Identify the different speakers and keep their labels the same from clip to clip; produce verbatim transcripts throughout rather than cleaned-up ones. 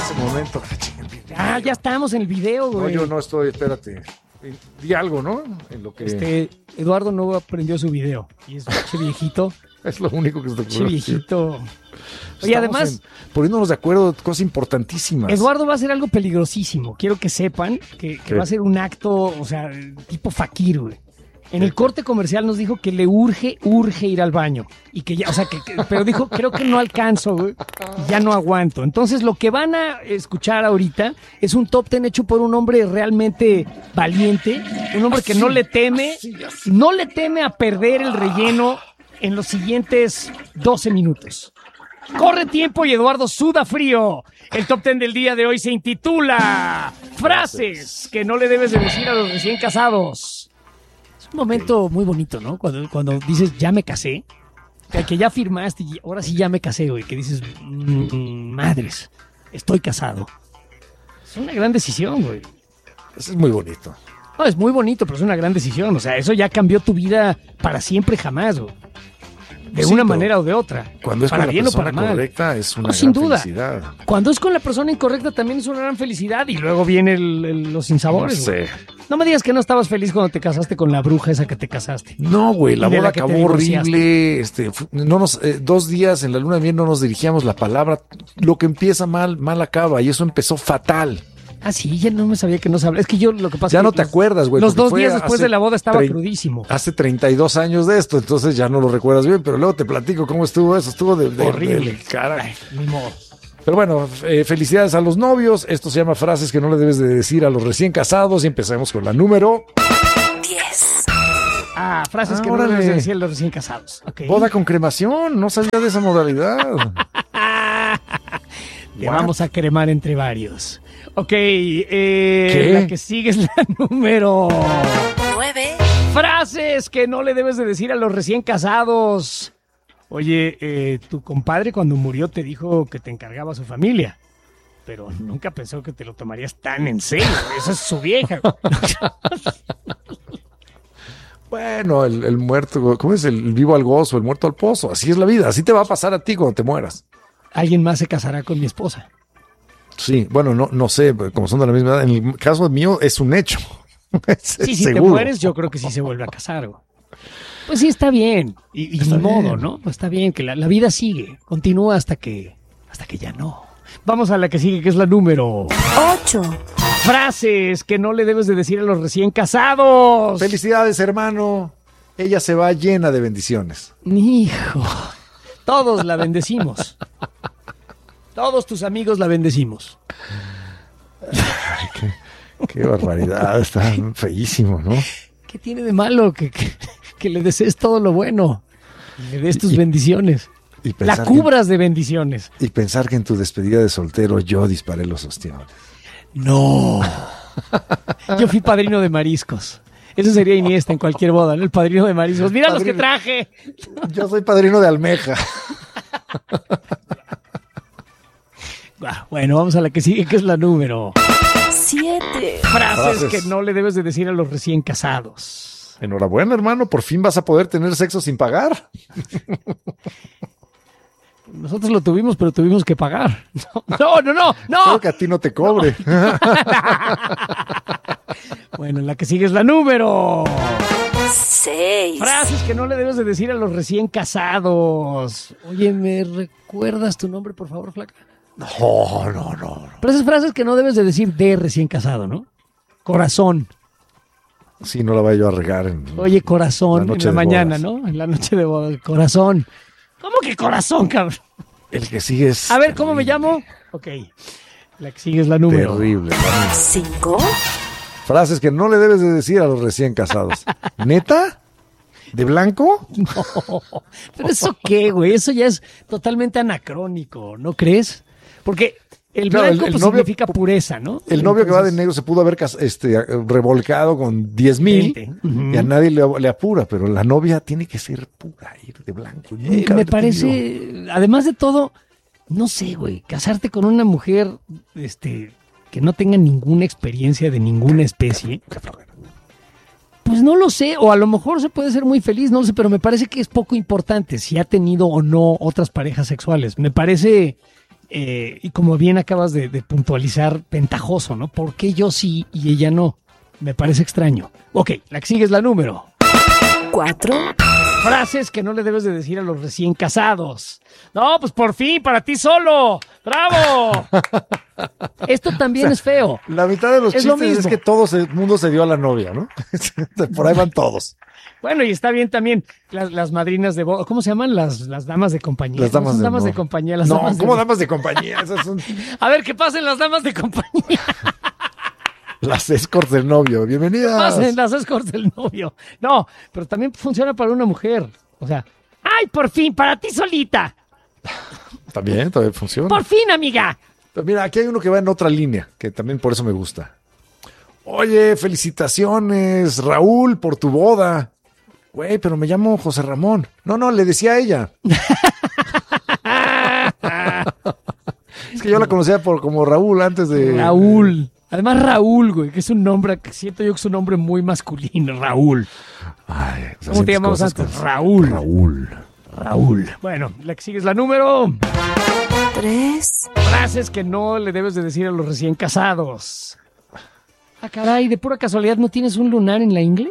Speaker 1: ese momento.
Speaker 2: Ah, ya estamos en el video, güey.
Speaker 1: No, yo no estoy, espérate. Di algo, ¿no? En lo que...
Speaker 2: Este, Eduardo no aprendió su video. Y es un viejito.
Speaker 1: Es lo único que se te ocurre.
Speaker 2: viejito. Oye, además...
Speaker 1: En, poniéndonos de acuerdo de cosas importantísimas.
Speaker 2: Eduardo va a hacer algo peligrosísimo. Quiero que sepan que, que va a ser un acto, o sea, tipo fakir, güey. En el corte comercial nos dijo que le urge, urge ir al baño. Y que ya, o sea, que, que pero dijo, creo que no alcanzo, güey. Ya no aguanto. Entonces, lo que van a escuchar ahorita es un top ten hecho por un hombre realmente valiente. Un hombre que no le teme, no le teme a perder el relleno en los siguientes doce minutos. Corre tiempo y Eduardo suda frío. El top ten del día de hoy se intitula Frases que no le debes de decir a los recién casados. Un momento muy bonito, ¿no? Cuando, cuando dices, ya me casé, que, que ya firmaste y ahora sí ya me casé, güey, que dices, mmm, madres, estoy casado. Es una gran decisión, güey.
Speaker 1: Eso es muy bonito.
Speaker 2: No, es muy bonito, pero es una gran decisión. O sea, eso ya cambió tu vida para siempre jamás, güey. De
Speaker 1: Sí,
Speaker 2: una manera o de otra.
Speaker 1: Cuando es
Speaker 2: para
Speaker 1: con la
Speaker 2: bien
Speaker 1: persona
Speaker 2: o para mal.
Speaker 1: correcta es una
Speaker 2: No,
Speaker 1: gran
Speaker 2: sin duda.
Speaker 1: felicidad.
Speaker 2: Cuando es con la persona incorrecta también es una gran felicidad y luego viene el, el, los sinsabores.
Speaker 1: No sé.
Speaker 2: Güey. No me digas que no estabas feliz cuando te casaste con la bruja esa que te casaste.
Speaker 1: No, güey, la
Speaker 2: Y de
Speaker 1: boda
Speaker 2: la que te
Speaker 1: acabó
Speaker 2: divorciaste.
Speaker 1: horrible. Este, fu- no nos, eh, dos días en la luna de miel no nos dirigíamos la palabra. Lo que empieza mal, mal acaba. Y eso empezó fatal.
Speaker 2: Ah, sí, ya no me sabía que no sabía. Es que yo lo que pasa
Speaker 1: Ya
Speaker 2: es
Speaker 1: no
Speaker 2: que
Speaker 1: te
Speaker 2: los-
Speaker 1: acuerdas, güey.
Speaker 2: Los
Speaker 1: porque
Speaker 2: dos
Speaker 1: fue
Speaker 2: días después
Speaker 1: hace
Speaker 2: de la boda estaba
Speaker 1: trein-
Speaker 2: crudísimo.
Speaker 1: Hace treinta y dos años de esto, entonces ya no lo recuerdas bien, pero luego te platico cómo estuvo eso. Estuvo de, de
Speaker 2: Horrible.
Speaker 1: del caray.
Speaker 2: Ay, ni modo.
Speaker 1: Pero bueno, eh, felicidades a los novios. Esto se llama frases que no le debes de decir a los recién casados. Y empecemos con la número.
Speaker 3: diez.
Speaker 2: Ah, frases que
Speaker 1: Órale.
Speaker 2: no debes de decir a los recién casados. Okay.
Speaker 1: Boda con cremación. No sabía de esa modalidad.
Speaker 2: Te
Speaker 1: What?
Speaker 2: vamos a cremar entre varios. Ok, eh,
Speaker 1: ¿Qué?
Speaker 2: la que sigue es la número...
Speaker 3: nueve.
Speaker 2: Frases que no le debes de decir a los recién casados. Oye, eh, tu compadre cuando murió te dijo que te encargaba su familia, pero nunca pensó que te lo tomarías tan en serio. Esa es su vieja.
Speaker 1: Bueno, el, el muerto, ¿cómo es? El vivo al gozo, el muerto al pozo. Así es la vida. Así te va a pasar a ti cuando te mueras.
Speaker 2: Alguien más se casará con mi esposa.
Speaker 1: Sí, bueno, no, no sé, como son de la misma edad. En el caso mío es un hecho. Es
Speaker 2: Sí, si te
Speaker 1: seguro.
Speaker 2: mueres, yo creo que sí se vuelve a casar. Güey. Pues sí, está bien. Y, y
Speaker 1: Está
Speaker 2: ni modo,
Speaker 1: bien.
Speaker 2: ¿no? Pues está bien, que la, la vida sigue. Continúa hasta que, hasta que ya no. Vamos a la que sigue, que es la número...
Speaker 3: ocho.
Speaker 2: Frases que no le debes de decir a los recién casados.
Speaker 1: Felicidades, hermano. Ella se va llena de bendiciones.
Speaker 2: Hijo, todos la bendecimos. Todos tus amigos la bendecimos.
Speaker 1: Ay, qué, qué barbaridad. Está feísimo, ¿no?
Speaker 2: ¿Qué tiene de malo que, que, que le desees todo lo bueno? Y le des tus
Speaker 1: Y-
Speaker 2: bendiciones.
Speaker 1: Y
Speaker 2: La
Speaker 1: pensar,
Speaker 2: cubras de bendiciones.
Speaker 1: que, y pensar que en tu despedida de soltero yo disparé los ostiones.
Speaker 2: No. Yo fui padrino de mariscos. Eso sería Iniesta en cualquier boda, ¿no? El padrino de mariscos. Mira los que
Speaker 1: Padrino.
Speaker 2: traje.
Speaker 1: Yo soy padrino de almeja.
Speaker 2: Ah, Bueno, vamos a la que sigue, que es la número.
Speaker 3: siete.
Speaker 2: Frases,
Speaker 1: Frases.
Speaker 2: que no le debes de decir a los recién casados.
Speaker 1: Enhorabuena, hermano. Por fin vas a poder tener sexo sin pagar.
Speaker 2: Nosotros lo tuvimos, pero tuvimos que pagar. No, no, no, no.
Speaker 1: Espero que a ti no te cobre.
Speaker 2: Bueno, la que sigue es la número.
Speaker 3: seis.
Speaker 2: Frases que no le debes de decir a los recién casados. Oye, ¿me recuerdas tu nombre, por favor, flaca?
Speaker 1: No, no, no.
Speaker 2: Pero esas frases que no debes de decir de recién casado, ¿no? Corazón.
Speaker 1: Sí, no la vaya yo a regar. En,
Speaker 2: Oye, corazón,
Speaker 1: La
Speaker 2: en
Speaker 1: noche
Speaker 2: la
Speaker 1: de
Speaker 2: mañana,
Speaker 1: bodas.
Speaker 2: ¿no? En la noche de bodas. Corazón. ¿Cómo que corazón, cabrón?
Speaker 1: El que sigue es.
Speaker 2: A ver, ¿cómo me
Speaker 1: terrible.
Speaker 2: llamo? Ok. La que sigue es la número.
Speaker 1: Terrible. ¿no?
Speaker 3: cinco.
Speaker 1: Frases que no le debes de decir a los recién casados. ¿Neta? ¿De blanco?
Speaker 2: No, pero ¿eso qué, güey? Eso ya es totalmente anacrónico, ¿no crees? Porque el
Speaker 1: Claro,
Speaker 2: blanco
Speaker 1: el- el
Speaker 2: pues,
Speaker 1: novio-
Speaker 2: significa pureza, ¿no?
Speaker 1: El novio que va de
Speaker 2: Entonces,
Speaker 1: negro se pudo haber cas- este, revolcado con diez mil
Speaker 2: veinte. Ujú.
Speaker 1: y a nadie le, le apura, pero la novia tiene que ser pura, ir de blanco.
Speaker 2: eh,
Speaker 1: Nunca
Speaker 2: me
Speaker 1: lo he
Speaker 2: parece,
Speaker 1: tenido.
Speaker 2: además de todo, no sé, güey, casarte con una mujer este, que no tenga ninguna experiencia de ninguna especie,
Speaker 1: Qué flojera.
Speaker 2: pues no lo sé, o a lo mejor se puede ser muy feliz, no lo sé, pero me parece que es poco importante si ha tenido o no otras parejas sexuales. Me parece Eh, y como bien acabas de, de puntualizar, ventajoso, ¿no? ¿Por qué yo sí y ella no? Me parece extraño. Ok, la que sigue es la número.
Speaker 3: Cuatro.
Speaker 2: Frases que no le debes de decir a los recién casados. No, pues por fin, para ti solo. ¡Bravo! Esto también
Speaker 1: O sea,
Speaker 2: es feo.
Speaker 1: La mitad de los
Speaker 2: Es lo
Speaker 1: chistes es
Speaker 2: mismo.
Speaker 1: que todo el mundo se dio a la novia, ¿no? Por ahí van todos.
Speaker 2: Bueno, y está bien también las, las madrinas de boda. ¿Cómo se llaman? Las, las damas de compañía.
Speaker 1: Las damas,
Speaker 2: ¿No son
Speaker 1: de,
Speaker 2: damas
Speaker 1: no.
Speaker 2: de compañía. Las
Speaker 1: no,
Speaker 2: damas
Speaker 1: ¿cómo
Speaker 2: de...
Speaker 1: damas de compañía? Esas son
Speaker 2: A ver, ¿qué pasen las damas de compañía?
Speaker 1: las escorts del novio. Bienvenidas.
Speaker 2: Pasen las escorts del novio. No, pero también funciona para una mujer. O sea, ¡ay, por fin, para ti solita!
Speaker 1: También, todavía funciona.
Speaker 2: ¡Por fin, amiga!
Speaker 1: Pero mira, aquí hay uno que va en otra línea, que también por eso me gusta. Oye, felicitaciones, Raúl, por tu boda. Güey, pero me llamo José Ramón. No, no, le decía a ella. Es que yo la conocía por como Raúl antes de...
Speaker 2: Raúl. Además, Raúl, güey, que es un nombre, que siento yo que es un nombre muy masculino. Raúl.
Speaker 1: Ay, o sea,
Speaker 2: ¿Cómo te
Speaker 1: sientes
Speaker 2: llamamos
Speaker 1: cosas
Speaker 2: antes?
Speaker 1: con-
Speaker 2: Raúl.
Speaker 1: Raúl.
Speaker 2: Raúl. Bueno, la que sigue es la número.
Speaker 3: Tres.
Speaker 2: Frases que no le debes de decir a los recién casados. Ah, caray, de pura casualidad, ¿no tienes un lunar en la ingle?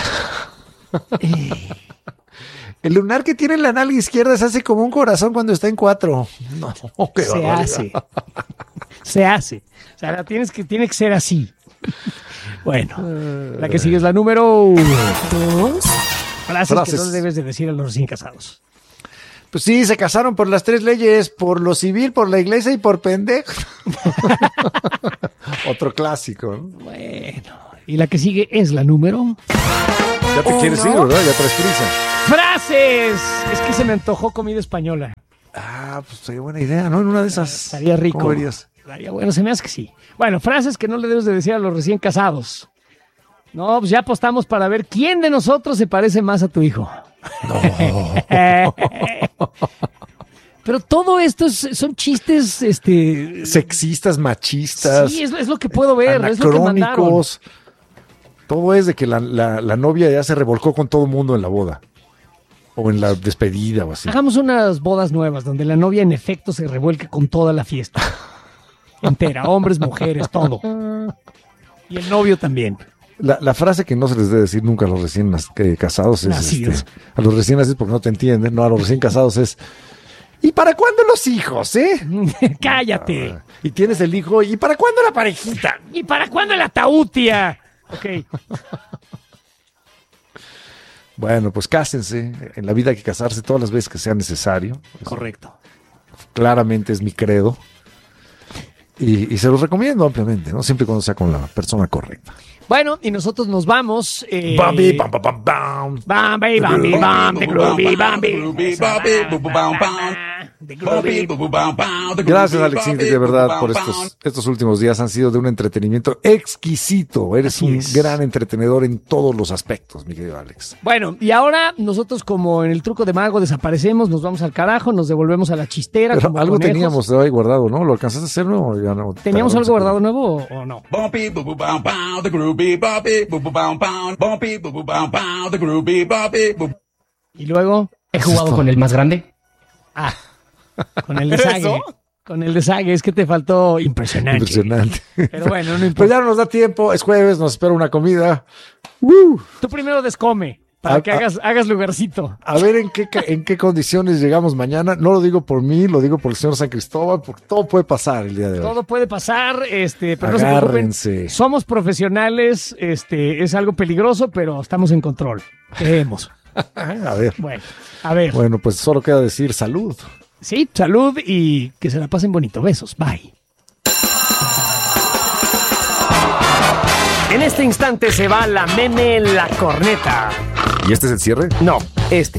Speaker 2: Eh,
Speaker 1: El lunar que tiene en la nalga izquierda se hace como un corazón cuando está en cuatro. No, qué
Speaker 2: se
Speaker 1: barbaridad.
Speaker 2: hace. Se hace. O sea, la tienes que, tiene que ser así. Bueno, la que sigue es la número
Speaker 3: Dos.
Speaker 2: frases, que
Speaker 1: Frases.
Speaker 2: no le debes de decir a los recién casados.
Speaker 1: Pues sí, se casaron por las tres leyes, por lo civil, por la iglesia y por pendejo. Otro clásico, ¿no?
Speaker 2: Bueno, y la que sigue es la número
Speaker 1: Ya te
Speaker 3: Uno.
Speaker 1: quieres ir, ¿verdad? Ya traes prisa.
Speaker 2: frases. Es que se me antojó comida española.
Speaker 1: Ah, pues sería buena idea, ¿no? En una de esas.
Speaker 2: Estaría rico.
Speaker 1: ¿Cómo verías?
Speaker 2: Estaría bueno, se me hace que sí. Bueno, frases que no le debes de decir a los recién casados. No, pues ya apostamos para ver quién de nosotros se parece más a tu hijo. Pero todo esto es- son chistes, este...
Speaker 1: Sexistas, machistas,
Speaker 2: Sí, es, es lo que puedo ver, es lo que mandaron.
Speaker 1: anacrónicos. Todo es de que la, la, la novia ya se revolcó con todo el mundo en la boda. O en la despedida o así.
Speaker 2: Hagamos unas bodas nuevas donde la novia en efecto se revuelque con toda la fiesta. Entera, hombres, mujeres, todo. Y el novio también.
Speaker 1: La, la frase que no se les debe decir nunca a los recién nas- eh, casados es...
Speaker 2: Nacidos.
Speaker 1: Este, a los recién nacidos porque no te entienden, no, a los recién casados es... ¿Y para cuándo los hijos, eh?
Speaker 2: Cállate.
Speaker 1: Y tienes el hijo, ¿y para cuándo la parejita?
Speaker 2: ¿Y para cuándo el ataúd, tía? Ok.
Speaker 1: Bueno, pues cásense. En la vida hay que casarse todas las veces que sea necesario. Eso
Speaker 2: Correcto.
Speaker 1: claramente es mi credo. Y, y se los recomiendo ampliamente, ¿no? Siempre y cuando sea con la persona correcta.
Speaker 2: Bueno, y nosotros nos vamos. Eh,
Speaker 1: Bambi, pam, pam, pam, pam.
Speaker 2: Bambi, Bambi, Bambi, Groovy, Bambi.
Speaker 4: Groovy, Bambi, bu, bu, bam, bam.
Speaker 2: The
Speaker 4: Bambi,
Speaker 2: Groovy.
Speaker 4: bu, bu, bam, bam. The
Speaker 1: Gracias,
Speaker 4: groovy,
Speaker 1: Alex
Speaker 4: Bambi,
Speaker 1: Intec, de
Speaker 4: bu, bu,
Speaker 1: verdad,
Speaker 4: bam,
Speaker 1: por
Speaker 4: bam.
Speaker 1: estos, estos últimos días. Han sido de un entretenimiento exquisito. Eres
Speaker 2: Así
Speaker 1: un
Speaker 2: es.
Speaker 1: gran entretenedor en todos los aspectos, mi querido Alex.
Speaker 2: Bueno, y ahora nosotros, como en el truco de mago, desaparecemos, nos vamos al carajo, nos devolvemos a la chistera.
Speaker 1: Pero
Speaker 2: como
Speaker 1: algo
Speaker 2: conejos.
Speaker 1: teníamos ahí guardado, ¿no? ¿Lo alcanzaste a hacer, no? Ya no.
Speaker 2: ¿Teníamos algo guardado nuevo o, o no?
Speaker 4: Bumpy, bu, bu, bam, bam. The groovy, Bambi, bu, bu, bam, bam. Bumpy, bu, bu, bam, bam. The groovy, Bambi, bu.
Speaker 2: Y luego,
Speaker 5: He jugado con el más grande.
Speaker 2: ah, con el desague. Con el desague, es que te faltó impresionante.
Speaker 1: Impresionante.
Speaker 2: Pero bueno, no
Speaker 1: Pues
Speaker 2: importa.
Speaker 1: ya no nos da tiempo, es jueves, nos espera una comida. ¡Uh!
Speaker 2: Tú primero descome, para
Speaker 1: Ah,
Speaker 2: que
Speaker 1: ah.
Speaker 2: hagas, hagas lugarcito.
Speaker 1: A ver en qué, ca- en qué condiciones llegamos mañana. No lo digo por mí, lo digo por el señor San Cristóbal, porque todo puede pasar el día de hoy.
Speaker 2: Todo puede pasar, este, pero no se preocupen.
Speaker 1: Agárrense.
Speaker 2: Somos profesionales, este, es algo peligroso, pero estamos en control. Creemos.
Speaker 1: A ver.
Speaker 2: Bueno, a ver.
Speaker 1: Bueno, pues solo queda decir salud.
Speaker 2: Sí, salud y que se la pasen bonito. Besos. Bye. En este instante se va la meme en la corneta.
Speaker 1: ¿Y este es el cierre?
Speaker 2: No, este.